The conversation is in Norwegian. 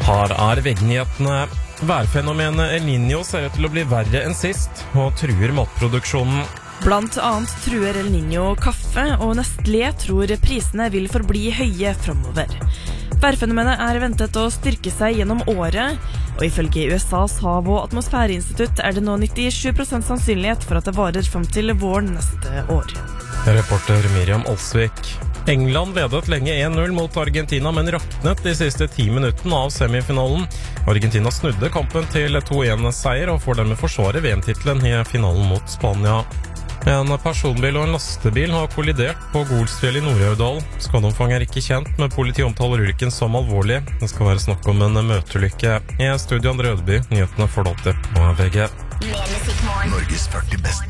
Her VG-nyhetene. Værfenomenet El Niño ser ut til å bli verre enn sist, og truer matproduksjonen. Blant annet truer El Niño kaffe, og Nestlé tror prisene vil forbli høye fremover. Værfenomenet ventet å styrke seg gjennom året, og ifølge USAs hav- og atmosfæreinstitutt det nå 97% sannsynlighet for at det varer frem til våren neste år. Reporter Miriam Olsvik. England ledet lenge 1-0 mot Argentina, men raknet de siste 10 minuttene av semifinalen. Argentina snudde kampen til 2-1-seier og får dermed forsvare VM-titlen i finalen mot Spania. En personbil og en lastebil har kollidert på Golsfjell i Nord-Aurdal. Skadeomfanget ikke kjent, men politiet omtaler ulykken som alvorlig. Det skal være snakk om en møteulykke. I studio Andre Ødeby, nyhetene får dere på VG. Norges 40 beste.